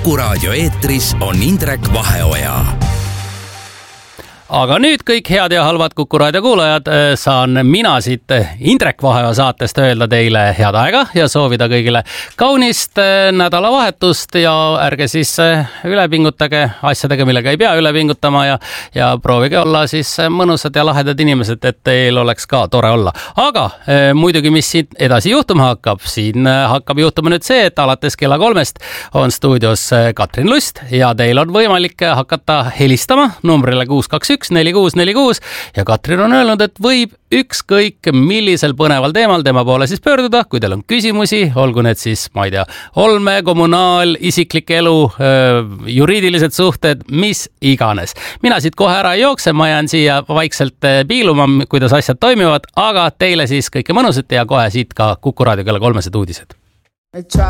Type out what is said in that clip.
Kuku Raadio eetris on Indrek Vaheoja. Aga nüüd kõik head ja halvad Kuku Raadio kuulajad, saan mina siit Indrek Vaheoja saatest öelda teile head aega ja soovida kõigile kaunist nädalavahetust ja ärge siis üle pingutage asjadega, millega ei pea üle pingutama ja proovige olla siis mõnusad ja lahedad inimesed, et teil oleks ka tore olla. Aga muidugi, mis siin edasi juhtuma hakkab? Siin hakkab juhtuma nüüd see, et alates kella 3 on stuudios Katrin Lust ja teil on võimalik hakata helistama numbrile 621-4646 ja Katrin on öelnud, et võib ükskõik millisel põneval teemal tema poole siis pöörduda, kui teil on küsimusi, olgu need siis, ma ei tea, olme, kommunaal, isiklik elu, juriidilised suhted, mis iganes. Mina siit kohe ära ei jookse, ma jään siia vaikselt piiluma, kuidas asjad toimivad, aga teile siis kõike mõnusat ja kohe siit ka Kuku Raadio kella 3 uudised.